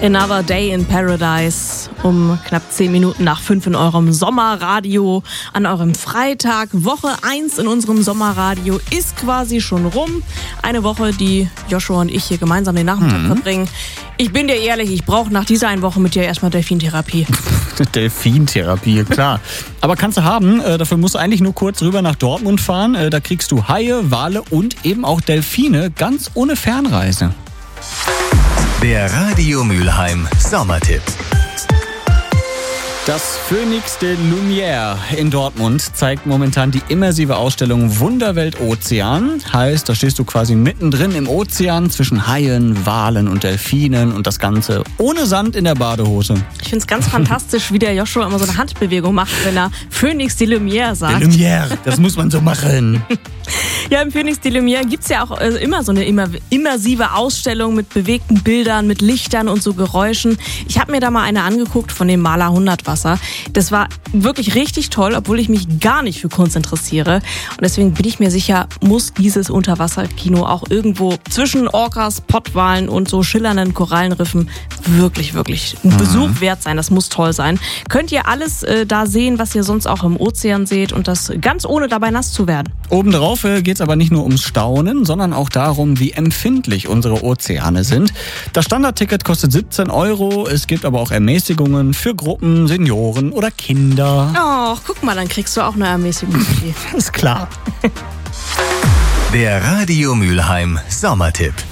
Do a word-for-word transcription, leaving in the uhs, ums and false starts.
Another Day in Paradise um knapp zehn Minuten nach fünf in eurem Sommerradio an eurem Freitag. Woche eins in unserem Sommerradio ist quasi schon rum. Eine Woche, die Joshua und ich hier gemeinsam den Nachmittag mhm. verbringen. Ich bin dir ehrlich, ich brauche nach dieser einen Woche mit dir erstmal Delfintherapie. Delfintherapie, klar. Aber kannst du haben, äh, dafür musst du eigentlich nur kurz rüber nach Dortmund fahren. Äh, da kriegst du Haie, Wale und eben auch Delfine, ganz ohne Fernreise. Der Radio Mülheim Sommertipp. Das Phoenix de Lumière in Dortmund zeigt momentan die immersive Ausstellung Wunderwelt Ozean. Heißt, da stehst du quasi mittendrin im Ozean zwischen Haien, Walen und Delfinen und das Ganze ohne Sand in der Badehose. Ich finde es ganz fantastisch, wie der Joshua immer so eine Handbewegung macht, wenn er Phoenix de Lumière sagt. De Lumière, das muss man so machen. Ja, im Phoenix de Lumière gibt es ja auch äh, immer so eine immer, immersive Ausstellung mit bewegten Bildern, mit Lichtern und so Geräuschen. Ich habe mir da mal eine angeguckt von dem Maler Hundertwasser. Das war wirklich richtig toll, obwohl ich mich gar nicht für Kunst interessiere. Und deswegen bin ich mir sicher, muss dieses Unterwasserkino auch irgendwo zwischen Orcas, Pottwalen und so schillernden Korallenriffen wirklich, wirklich ein Besuch wert sein. Das muss toll sein. Könnt ihr alles äh, da sehen, was ihr sonst auch im Ozean seht und das ganz ohne dabei nass zu werden. Obendrauf geht es aber nicht nur ums Staunen, sondern auch darum, wie empfindlich unsere Ozeane sind. Das Standardticket kostet siebzehn Euro. Es gibt aber auch Ermäßigungen für Gruppen, Senioren oder Kinder. Oh, guck mal, dann kriegst du auch eine Ermäßigung. Ist klar. Der Radio Mülheim Sommertipp.